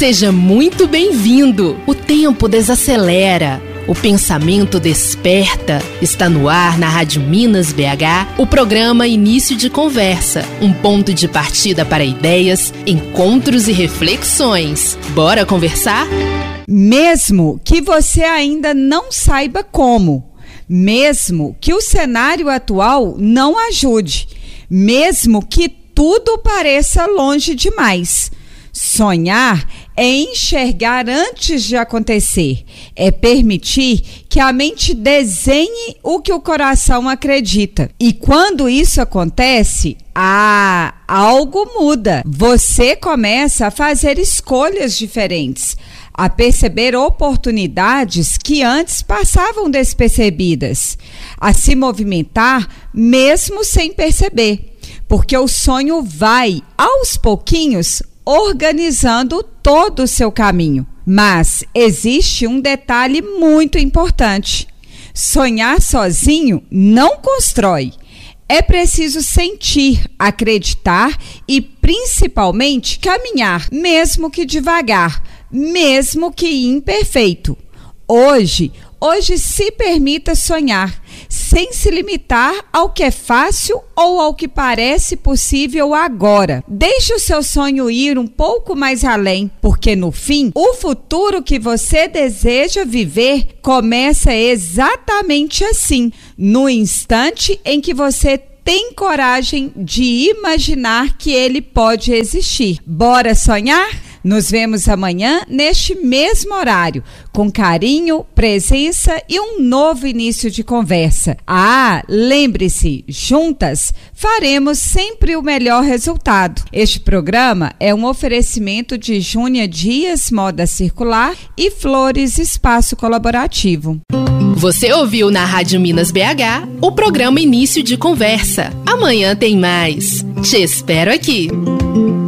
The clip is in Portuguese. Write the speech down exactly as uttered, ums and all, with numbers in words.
Seja muito bem-vindo. O tempo desacelera. O pensamento desperta. Está no ar na Rádio Minas B H, o programa Início de Conversa, um ponto de partida para ideias, encontros e reflexões. Bora conversar? Mesmo que você ainda não saiba como, mesmo que o cenário atual não ajude, mesmo que tudo pareça longe demais, sonhar é enxergar antes de acontecer, é permitir que a mente desenhe o que o coração acredita. E quando isso acontece, ah, algo muda. Você começa a fazer escolhas diferentes, a perceber oportunidades que antes passavam despercebidas, a se movimentar mesmo sem perceber, porque o sonho vai, aos pouquinhos, organizando todo o seu caminho. Mas existe um detalhe muito importante. Sonhar sozinho não constrói. É preciso sentir, acreditar e, principalmente, caminhar, mesmo que devagar, mesmo que imperfeito. Hoje, hoje se permita sonhar, sem se limitar ao que é fácil ou ao que parece possível agora. Deixe o seu sonho ir um pouco mais além, porque no fim, o futuro que você deseja viver começa exatamente assim, no instante em que você tem coragem de imaginar que ele pode existir. Bora sonhar? Nos vemos amanhã neste mesmo horário, com carinho, presença e um novo início de conversa. Ah, lembre-se, juntas faremos sempre o melhor resultado. Este programa é um oferecimento de Júnia Dias, Moda Circular e Flores Espaço Colaborativo. Você ouviu na Rádio Minas B H o programa Início de Conversa. Amanhã tem mais. Te espero aqui.